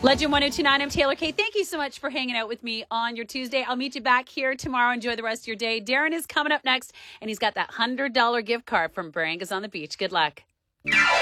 Legend 1029, I'm Taylor Kay. Thank you so much for hanging out with me on your Tuesday. I'll meet you back here tomorrow. Enjoy the rest of your day. Darren is coming up next, and he's got that $100 gift card from Barangas on the Beach. Good luck.